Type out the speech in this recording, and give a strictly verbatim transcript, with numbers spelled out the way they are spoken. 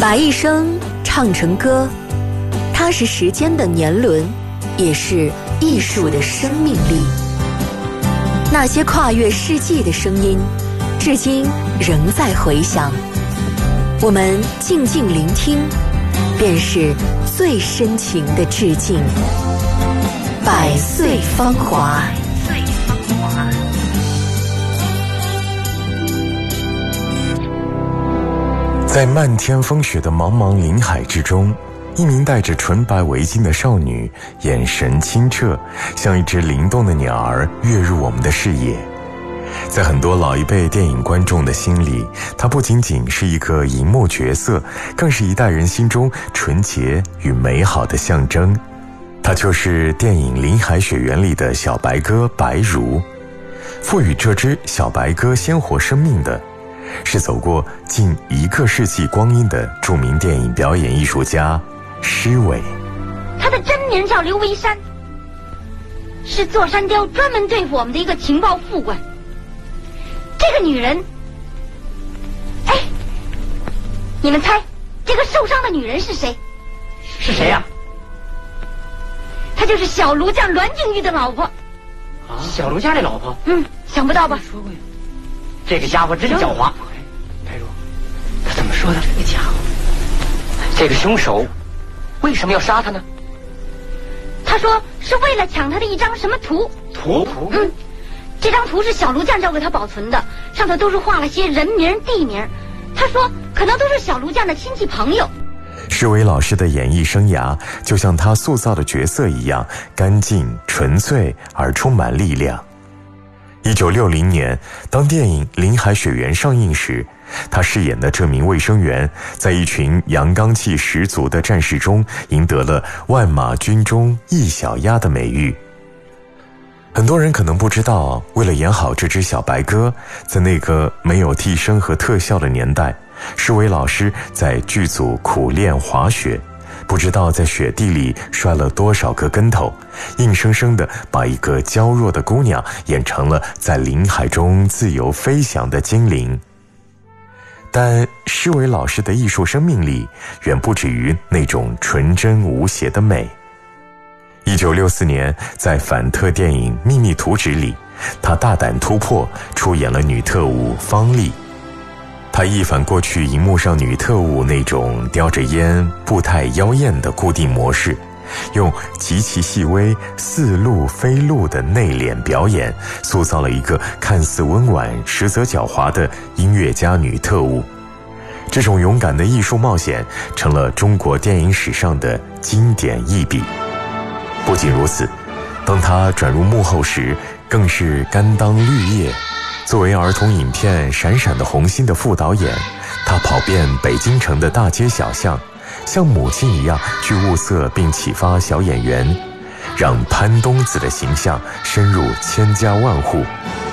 把一生唱成歌，它是时间的年轮，也是艺术的生命力。那些跨越世纪的声音，至今仍在回响。我们静静聆听，便是最深情的致敬。百岁芳华。 在漫天风雪的茫茫林海之中，一名戴着纯白围巾的少女，眼神清澈，像一只灵动的鸟儿跃入我们的视野。在很多老一辈电影观众的心里，她不仅仅是一个荧幕角色，更是一代人心中纯洁与美好的象征。她就是电影《林海雪原》里的小白鸽白如。赋予这只小白鸽鲜活生命的，是走过近一个世纪光阴的著名电影表演艺术家施伟。 他的真名叫刘维山，是座山雕专门对付我们的一个情报副官。这个女人，哎，你们猜这个受伤的女人是谁？ 是谁呀、啊？ 她就是小卢将栾静玉的老婆。 啊，小卢家的老婆？ 嗯，想不到吧？ 说过呀。这个家伙真狡猾。白如，他怎么说的？这个家伙，这个凶手为什么要杀他呢？ 他说是为了抢他的一张什么图。 图？ 嗯，这张图是小卢将交给他保存的，上头都是画了些人名地名。他说可能都是小卢将的亲戚朋友。 施伟老师的演艺生涯就像他塑造的角色一样，干净纯粹而充满力量。一九六零年，当电影《林海雪原》上映时，他饰演的这名卫生员在一群阳刚气十足的战士中赢得了万马军中一小鸭的美誉。很多人可能不知道，为了演好这只小白鸽，在那个没有替身和特效的年代，施伟老师在剧组苦练滑雪，不知道在雪地里摔了多少个跟头，硬生生地把一个娇弱的姑娘演成了在林海中自由飞翔的精灵。但施伟老师的艺术生命力远不止于那种纯真无邪的美。一九六四年，在反特电影《秘密图纸》里，他大胆突破，出演了女特务方丽。他一反过去荧幕上女特务那种叼着烟步态妖艳的固定模式，用极其细微似露非露的内敛表演，塑造了一个看似温婉实则狡猾的音乐家女特务。这种勇敢的艺术冒险成了中国电影史上的经典一笔。不仅如此，当他转入幕后时，更是甘当绿叶。作为儿童影片《闪闪的红星》的副导演，他跑遍北京城的大街小巷，像母亲一样去物色并启发小演员，让潘冬子的形象深入千家万户。